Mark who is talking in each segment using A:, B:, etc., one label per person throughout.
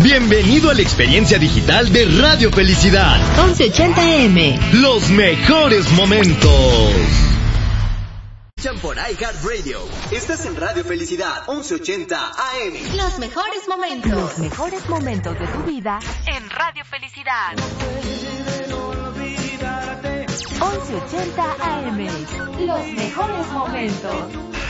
A: Bienvenido a la experiencia digital de Radio Felicidad.
B: 1180 AM.
A: Los mejores momentos.
C: Por iHeartRadio. Estás en Radio Felicidad 1180 AM.
B: Los mejores momentos.
D: Los mejores momentos de tu vida en Radio Felicidad. 1180 AM. Los mejores momentos.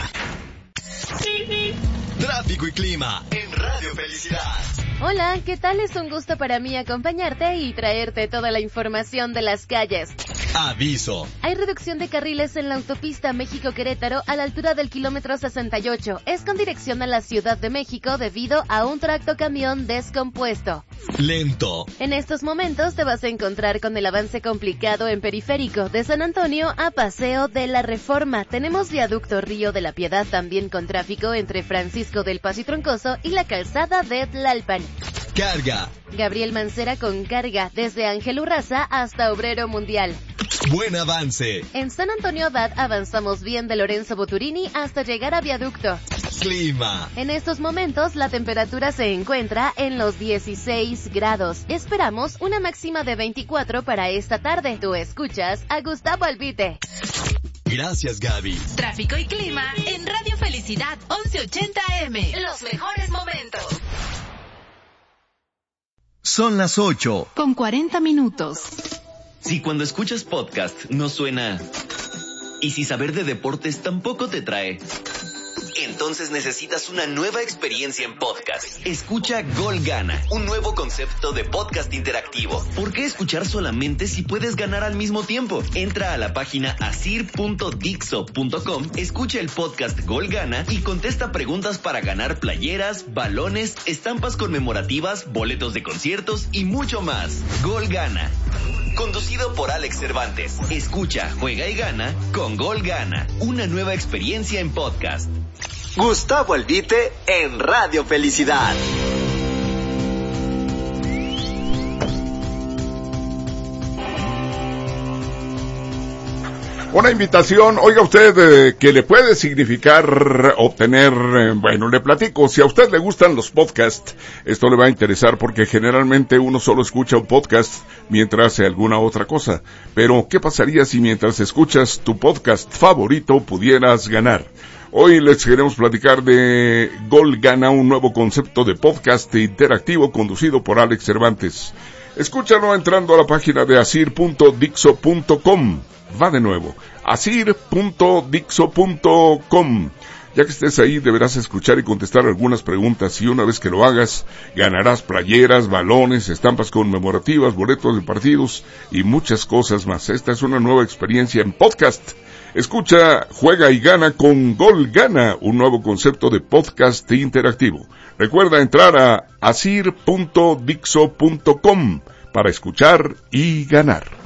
A: Tráfico y clima en Radio Felicidad.
E: Hola, ¿qué tal? Es un gusto para mí acompañarte y traerte toda la información de las calles.
A: Aviso.
E: Hay reducción de carriles en la autopista México-Querétaro a la altura del kilómetro 68. Es con dirección a la Ciudad de México debido a un tractocamión descompuesto.
A: Lento.
E: En estos momentos te vas a encontrar con el avance complicado en Periférico, de San Antonio a Paseo de la Reforma. Tenemos viaducto Río de la Piedad también con tráfico entre Francisco del Paso y Troncoso y la calzada de Tlalpan.
A: Carga.
E: Gabriel Mancera con carga desde Ángel Urraza hasta Obrero Mundial.
A: Buen avance.
E: En San Antonio Abad avanzamos bien de Lorenzo Boturini hasta llegar a Viaducto.
A: Clima.
E: En estos momentos la temperatura se encuentra en los 16 grados. Esperamos una máxima de 24 para esta tarde. Tú escuchas a Gustavo Albite.
A: Gracias, Gaby.
D: Tráfico y clima en Radio Felicidad 1180 AM. Los mejores momentos.
A: Son las 8.
D: Con 40 minutos.
F: Si cuando escuchas podcast no suena, y si saber de deportes tampoco te trae, entonces necesitas una nueva experiencia en podcast. Escucha Gol Gana, un nuevo concepto de podcast interactivo. ¿Por qué escuchar solamente si puedes ganar al mismo tiempo? Entra a la página asir.dixo.com, escucha el podcast Gol Gana y contesta preguntas para ganar playeras, balones, estampas conmemorativas, boletos de conciertos y mucho más. Gol Gana. Conducido por Alex Cervantes. Escucha, juega y gana con Gol Gana. Una nueva experiencia en podcast.
C: Gustavo Albite en Radio Felicidad.
G: Una invitación, oiga usted, que le puede significar obtener, bueno, le platico, si a usted le gustan los podcasts, esto le va a interesar porque generalmente uno solo escucha un podcast mientras hace alguna otra cosa. Pero, ¿qué pasaría si mientras escuchas tu podcast favorito pudieras ganar? Hoy les queremos platicar de Gol Gana, un nuevo concepto de podcast interactivo conducido por Alex Cervantes. Escúchalo entrando a la página de asir.dixo.com. Va de nuevo, asir.dixo.com. Ya que estés ahí, deberás escuchar y contestar algunas preguntas y una vez que lo hagas, ganarás playeras, balones, estampas conmemorativas, boletos de partidos y muchas cosas más. Esta es una nueva experiencia en podcast. Escucha, juega y gana con Gol Gana, un nuevo concepto de podcast interactivo. Recuerda entrar a asir.dixo.com para escuchar y ganar.